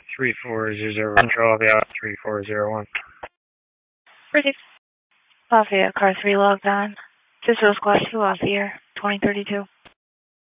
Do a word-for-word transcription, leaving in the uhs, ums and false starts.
three four zero zero, control Lafayette, three four zero one. Pretty. Lafayette, car three logged on. Cisco Squad two off the air, twenty thirty-two.